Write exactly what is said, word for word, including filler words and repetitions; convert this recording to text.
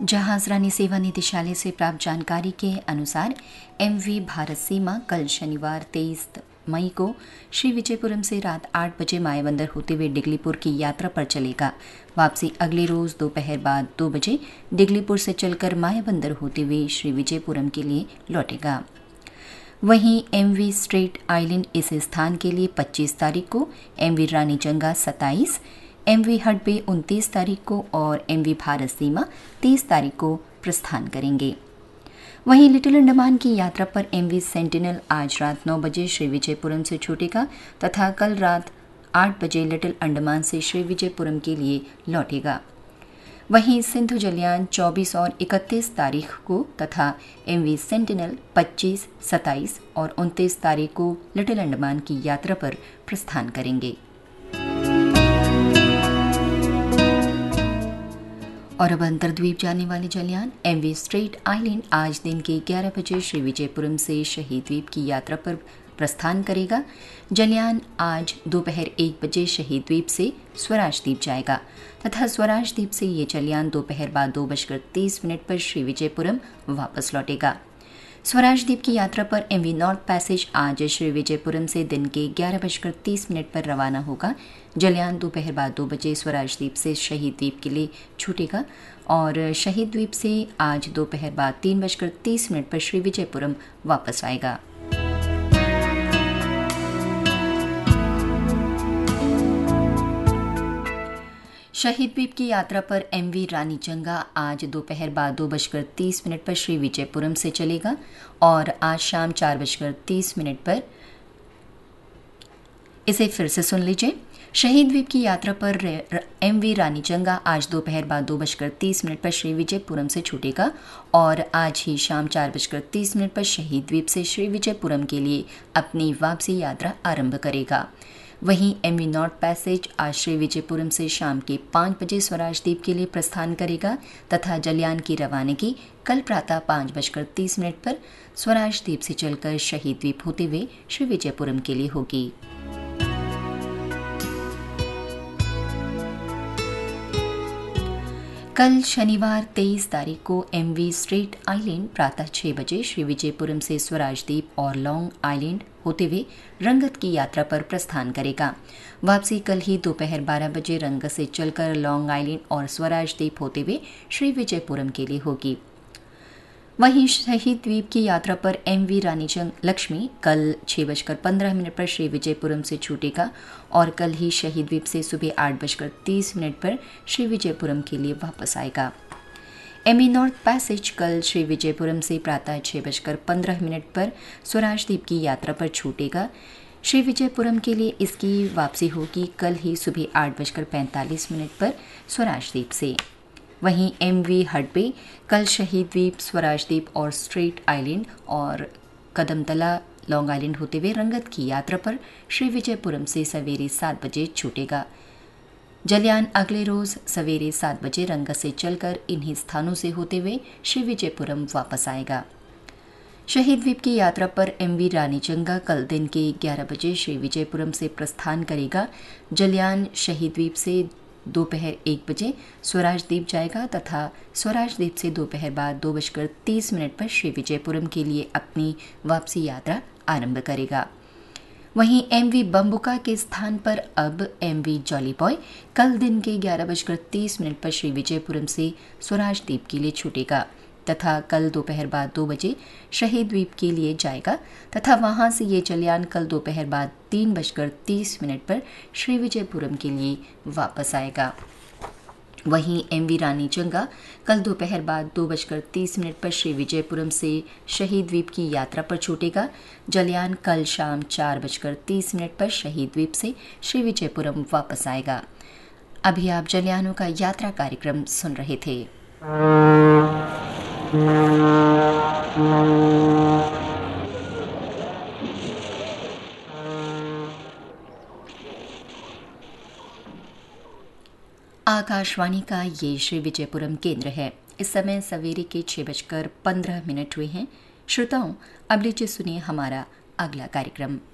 जहाजरानी सेवा निदेशालय से प्राप्त जानकारी के अनुसार एमवी भारत सीमा कल शनिवार तेईस मई को श्री विजयपुरम से रात आठ बजे मायाबंदर होते हुए डिगलीपुर की यात्रा पर चलेगा। वापसी अगले रोज दोपहर बाद दो बजे डिगलीपुर से चलकर मायाबंदर होते हुए श्री विजयपुरम के लिए लौटेगा। वहीं एमवी स्ट्रेट आइलैंड इस स्थान के लिए पच्चीस तारीख को, एमवी रानी जंगा सत्ताईस, एमवी हडबे उनतीस तारीख को और एमवी भारत सीमा तीस तारीख को प्रस्थान करेंगे। वहीं लिटिल अंडमान की यात्रा पर एमवी सेंटिनल आज रात नौ बजे श्री विजयपुरम से छूटेगा तथा कल रात आठ बजे लिटिल अंडमान से श्री विजयपुरम के लिए लौटेगा। वहीं सिंधु जलयान चौबीस और इकतीस तारीख को तथा एमवी सेंटिनल पच्चीस, सत्ताईस और उनतीस तारीख को लिटिल अंडमान की यात्रा पर प्रस्थान करेंगे। और अब अंतर्द्वीप जाने वाले जलयान एमवी स्ट्रेट आइलैंड आज दिन के ग्यारह बजे श्री विजयपुरम से शहीद द्वीप की यात्रा पर प्रस्थान करेगा। जलयान आज दोपहर एक बजे शहीद द्वीप से स्वराज द्वीप जाएगा तथा स्वराज द्वीप से ये जलयान दोपहर बाद दो बजकर तीस मिनट पर श्री विजयपुरम वापस लौटेगा। स्वराज द्वीप की यात्रा पर एमवी नॉर्थ पैसेज आज श्री विजयपुरम से दिन के ग्यारह बजकर तीस मिनट पर रवाना होगा। जलयान दोपहर बाद दो बजे स्वराज द्वीप से शहीद द्वीप के लिए छूटेगा और शहीद द्वीप से आज दोपहर बाद तीन बजकर तीस मिनट पर श्री विजयपुरम वापस आएगा। शहीद द्वीप की यात्रा पर एमवी रानी जंगा आज दोपहर बाद दो बजकर तीस मिनट पर श्री विजयपुरम से चलेगा और आज शाम चार बजकर तीस मिनट पर, इसे फिर से सुन लीजिए। शहीद द्वीप की यात्रा पर एमवी रानी जंगा आज दोपहर बाद दो बजकर तीस मिनट पर श्री विजयपुरम से छूटेगा और आज ही शाम चार बजकर तीस मिनट पर शहीद द्वीप से श्री विजयपुरम के लिए अपनी वापसी यात्रा आरंभ करेगा। वहीं एमवी नॉर्थ पैसेज आज श्री विजयपुरम से शाम के पाँच बजे स्वराज द्वीप के लिए प्रस्थान करेगा तथा जलयान की रवानगी कल प्रातः पाँच बजकर तीस मिनट पर स्वराज द्वीप से चलकर शहीद द्वीप होते हुए श्री विजयपुरम के लिए होगी। कल शनिवार तेईस तारीख को एमवी स्ट्रेट आइलैंड प्रातः छह बजे श्री विजयपुरम से स्वराज द्वीप और लॉन्ग आइलैंड होते हुए रंगत की यात्रा पर प्रस्थान करेगा। वापसी कल ही दोपहर बारह बजे रंगत से चलकर लॉन्ग आइलैंड और स्वराज द्वीप होते हुए श्री विजयपुरम के लिए होगी। वहीं शहीद द्वीप की यात्रा पर एमवी रानी लक्ष्मी कल छह बजकर पंद्रह मिनट पर श्री विजयपुरम से छूटेगा और कल ही शहीद द्वीप से सुबह आठ बजकर तीस मिनट पर श्री विजयपुरम के लिए वापस आएगा। एमवी नॉर्थ पैसेज कल श्री विजयपुरम से प्रातः छह बजकर पंद्रह मिनट पर स्वराज द्वीप की यात्रा पर छूटेगा। श्री विजयपुरम के लिए इसकी वापसी होगी कल ही सुबह आठ बजकर पैंतालीस मिनट पर स्वराज द्वीप से। वहीं एमवी हडबे कल शहीद द्वीप, स्वराज द्वीप और स्ट्रेट आइलैंड और कदमतला लॉन्ग आइलैंड होते हुए रंगत की यात्रा पर श्री विजयपुरम से सवेरे सात बजे छूटेगा। जलयान अगले रोज सवेरे सात बजे रंगत से चलकर इन्हीं स्थानों से होते हुए श्री विजयपुरम वापस आएगा। शहीद द्वीप की यात्रा पर एमवी रानी जंगा कल दिन के ग्यारह बजे श्री विजयपुरम से प्रस्थान करेगा। जलयान शहीद द्वीप से दोपहर एक बजे स्वराज द्वीप जाएगा तथा स्वराज द्वीप से दोपहर बाद दो बजकर तीस मिनट पर श्री विजयपुरम के लिए अपनी वापसी यात्रा आरंभ करेगा। वहीं एमवी बम्बुका के स्थान पर अब एमवी जॉली बॉय कल दिन के ग्यारह बजकर तीस मिनट पर श्री विजयपुरम से स्वराज द्वीप के लिए छूटेगा तथा कल दोपहर बाद दो बजे शहीद द्वीप के लिए जाएगा तथा वहां से ये जलयान कल दोपहर बाद तीन बजकर तीस मिनट पर श्री विजयपुरम के लिए वापस आएगा। वहीं एमवी रानी जंगा कल दोपहर बाद दो बजकर तीस मिनट पर श्री विजयपुरम से शहीद द्वीप की यात्रा पर छूटेगा। जलयान कल शाम चार बजकर तीस मिनट पर शहीद द्वीप से श्री विजयपुरम वापस आएगा। अभी आप जलयानों का यात्रा कार्यक्रम सुन रहे थे। आकाशवाणी का ये श्री विजयपुरम केंद्र है। इस समय सवेरे के छह बजकर पंद्रह मिनट हुए हैं। श्रोताओं, अब लीजिए सुनिए हमारा अगला कार्यक्रम।